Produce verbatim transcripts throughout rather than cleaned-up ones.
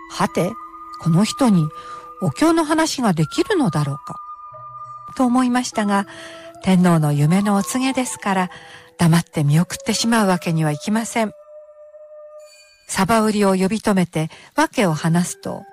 はて、この人にお経の話ができるのだろうかと思いましたが、天皇の夢のお告げですから黙って見送ってしまうわけにはいきません。サバウリを呼び止めて訳を話すと、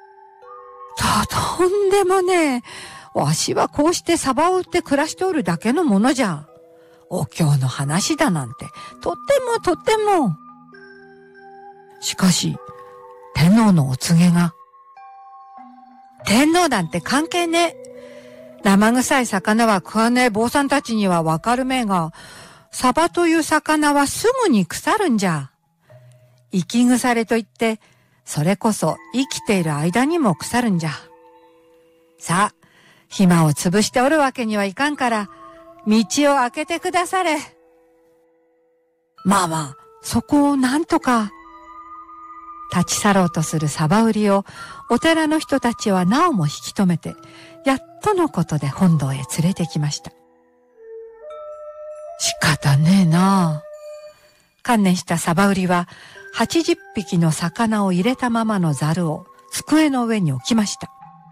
と、とんでもねえ。わしはこうしてサバを売って暮らしておるだけのものじゃ。お経の話だなんて、とってもとっても。しかし、天皇のお告げが。天皇なんて関係ねえ。生臭い魚は食わねえ坊さんたちにはわかるめえが、サバという魚はすぐに腐るんじゃ。生き腐れといって、それこそ生きている間にも腐るんじゃ。さあ、暇を潰しておるわけにはいかんから、道を開けてくだされ。まあまあ、そこをなんとか。立ち去ろうとするサバウリを、お寺の人たちはなおも引き止めて、やっとのことで本堂へ連れてきました。仕方ねえなあ。観念したサバウリは、八十匹の魚を入れたままのザルを机の上に置きました。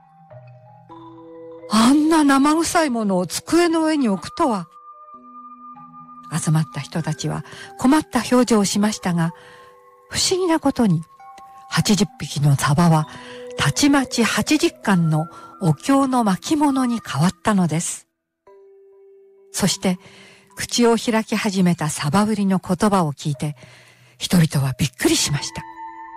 あんな生臭いものを机の上に置くとは。集まった人たちは困った表情をしましたが、不思議なことに八十匹のサバはたちまち八十貫のお経の巻物に変わったのです。そして口を開き始めたサバウリの言葉を聞いて、人々はびっくりしました。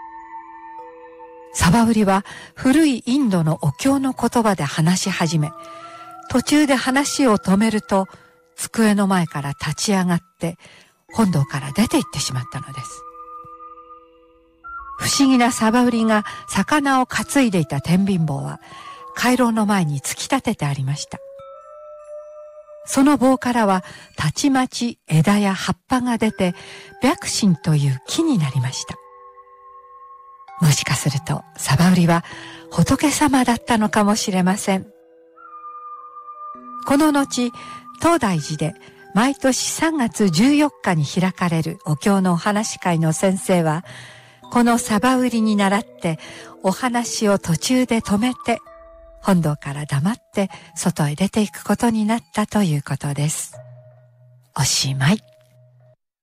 サバウリは古いインドのお経の言葉で話し始め、途中で話を止めると、机の前から立ち上がって本堂から出て行ってしまったのです。不思議なサバウリが魚を担いでいた天秤棒は回廊の前に突き立ててありました。その棒からはたちまち枝や葉っぱが出て、白針という木になりました。もしかするとサバウリは仏様だったのかもしれません。この後、東大寺で毎年さんがつじゅうよっかに開かれるお経のお話会の先生は、このサバウリに倣ってお話を途中で止めて、本堂から黙って外へ出ていくことになったということです。おしまい。